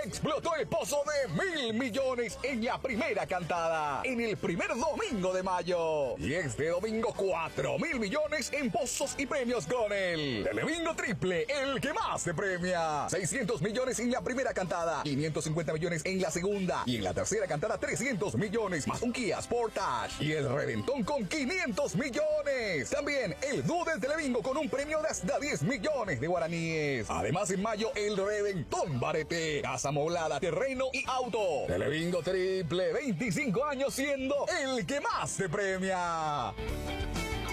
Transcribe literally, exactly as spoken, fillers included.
explotó el pozo de mil millones en la primera cantada, en el primer domingo de mayo. Y este domingo cuatro mil millones en pozos y premios con el Telebingo Triple, el que más se premia. seiscientos millones en la primera cantada, quinientos cincuenta millones en la segunda y en la tercera cantada trescientos millones, más un Kia Sportage y el reventón con quinientos millones. También el dúo del Telebingo con un premio de hasta diez millones de guaraníes. Además en mayo el reventón Barete, casa moblada, terreno y auto. Telebingo Triple, veinticinco años siendo el que más se premia.